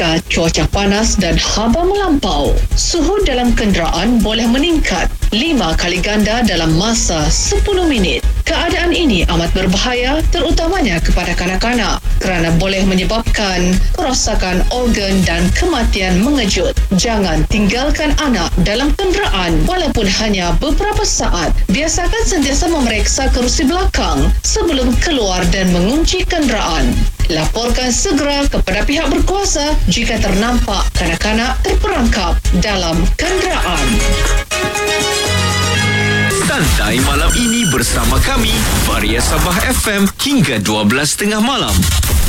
Jika cuaca panas dan haba melampau, suhu dalam kenderaan boleh meningkat 5 kali ganda dalam masa 10 minit. Keadaan ini amat berbahaya terutamanya kepada kanak-kanak kerana boleh menyebabkan kerosakan organ dan kematian mengejut. Jangan tinggalkan anak dalam kenderaan walaupun hanya beberapa saat. Biasakan sentiasa memeriksa kerusi belakang sebelum keluar dan mengunci kenderaan. Laporkan segera kepada pihak berkuasa jika ternampak kanak-kanak terperangkap dalam kenderaan. Santai malam ini bersama kami, Varia Sabah FM hingga 12.30 malam.